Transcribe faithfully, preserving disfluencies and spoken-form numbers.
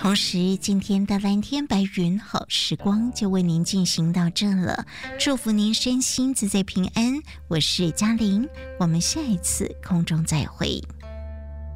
同时今天的蓝天白云好时光就为您进行到这了，祝福您身心自在平安。我是嘉玲，我们下一次空中再会。